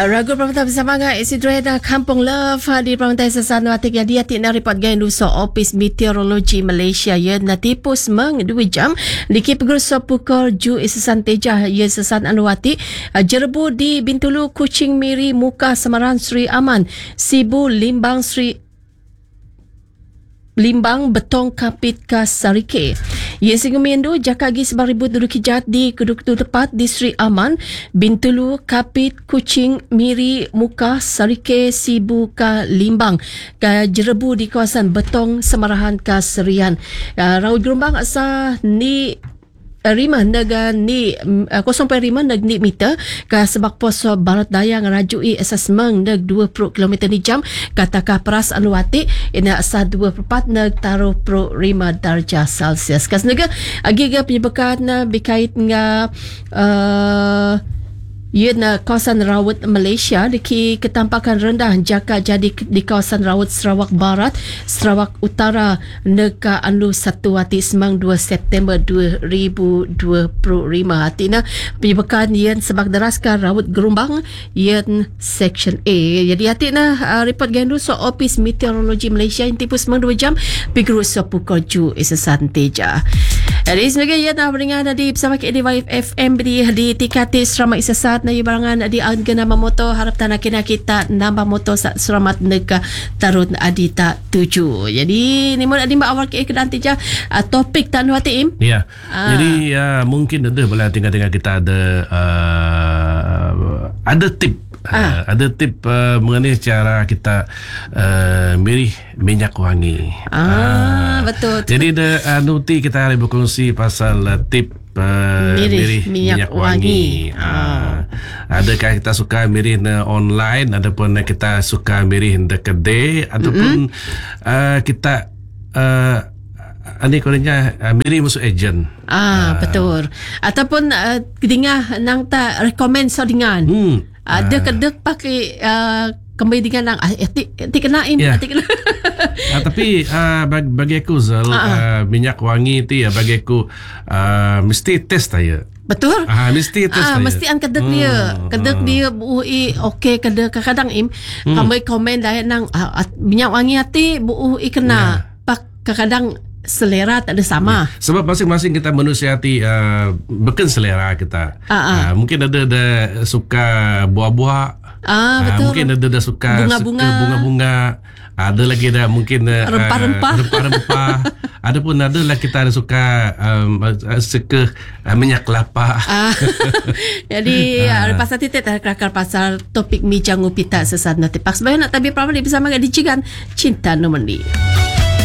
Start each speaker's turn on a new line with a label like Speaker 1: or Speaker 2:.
Speaker 1: Ragu Pramata bersama dengan Isidro Heda Kampung Love di Pramata Sesan Watik yang dia nak report gain lusa Office Meteorologi Malaysia ya natipu semang 2 jam diki pegerusa pukul ju Sesan Teja ya Sesan Anuwati Jerebu di Bintulu Kuching Miri Muka Semaran Sri Aman Sibu Limbang Betong Kapit Ka Sarike. Ia singumindo jakagi sebang ribut duduk kijat di kedua-kedua tepat di Sri Aman, Bintulu, Kapit, Kuching, Miri, Muka, Sarike, Sibu Ka Limbang. Ka Jerebu di kawasan Betong Semarahan Ka Serian. Raut gelombang asa ni Rima naga ni 0.5 nag ni meter ka sebak pos barat daya ngarajui asesmen nag 20 km ni jam katakah peras Anuwati ina asa 24 nag taruh pro 5 darjah Celsius kas naga agiga penyebekan na berkait nga ia na kawasan rawat Malaysia diki ketampakan rendah jaka jadi di kawasan rawat Sarawak Barat, Sarawak Utara neka anu satu hati semang 2 September 2025 hatina penyebekan yen sebab deraskan rawat gelombang yen section A. Jadi hatina report gandu so Office Meteorologi Malaysia yang tipu semang 2 jam pigru so pukul ju Sesan Teja. Jadi sebagai ia nak beringat di bersama KDY FM di tikati Seramat Isasat na barangan di angga nama moto harap tanah kena kita nambah moto selamat nega tarun adita 7. Jadi ni mohon adimba awal ke kedan tija topik tak nuati im.
Speaker 2: Ya. Jadi mungkin boleh tinggal kita ada tip ada tip mengenai cara kita milih minyak wangi.
Speaker 1: Betul.
Speaker 2: Jadi nanti kita hari berkongsi pasal tip mirih minyak wangi. Adakah kita suka mirih online ataupun kita suka mirih di kedai ataupun kita ini kononnya mirih musuh ejen.
Speaker 1: Betul. Ataupun dengar nang tak recommend so dengan. Ada kedek pakai kembali dengan nang kenain
Speaker 2: tapi bagi aku Zal minyak wangi itu ya bagi aku mesti test aja.
Speaker 1: Betul?
Speaker 2: Mesti test aja.
Speaker 1: Mesti an kedek dia. Kedek dia buui okey kedek kadang im kembali komen dah nang minyak wangi hati buui kena pak kadang selera tak ada sama.
Speaker 2: Sebab masing-masing kita manusia hati bukan selera kita. Mungkin ada suka buah-buah.
Speaker 1: Betul.
Speaker 2: Mungkin ada suka bunga-bunga. Ada lagi ada mungkin rempah-rempah. Ada pun ada lah kita ada suka minyak kelapa.
Speaker 1: Jadi pasal titik terkakar pasal topik mijang upita sesat nanti. Pak sebenarnya nak tabi perawan bersama dengan Dicigan Cinta Nomor Ni.